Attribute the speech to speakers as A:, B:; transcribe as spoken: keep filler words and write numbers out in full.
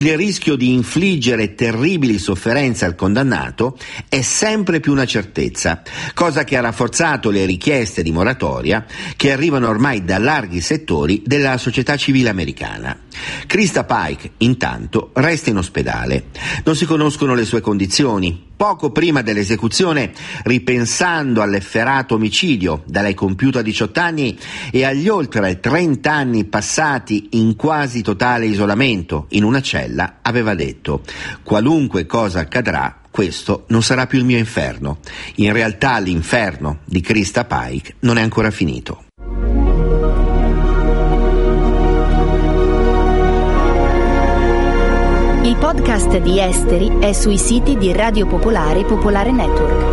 A: Il rischio di infliggere terribili sofferenze al condannato è sempre più una certezza, cosa che ha rafforzato le richieste di moratoria che arrivano ormai da larghi settori della società civile americana. Krista Pike, intanto, resta in ospedale. Non si conoscono le sue condizioni. Poco prima dell'esecuzione, ripensando all'efferato omicidio da lei compiuto a diciotto anni e agli oltre trenta anni passati in quasi totale isolamento in una cella, aveva detto: qualunque cosa accadrà, questo non sarà più il mio inferno. In realtà l'inferno di Krista Pike non è ancora finito.
B: Il podcast di Esteri è sui siti di Radio Popolare e Popolare Network.